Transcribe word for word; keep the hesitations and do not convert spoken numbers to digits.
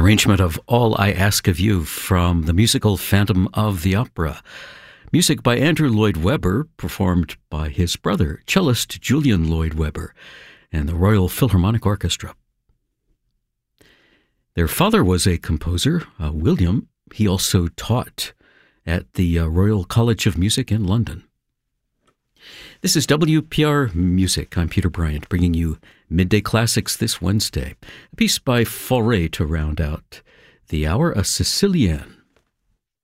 arrangement of All I Ask of You from the musical Phantom of the Opera. Music by Andrew Lloyd Webber, performed by his brother, cellist Julian Lloyd Webber, and the Royal Philharmonic Orchestra. Their father was a composer, uh, William. He also taught at the uh, Royal College of Music in London. This is W P R Music. I'm Peter Bryant, bringing you Midday Classics this Wednesday. A piece by Fauré to round out the hour, a Sicilienne.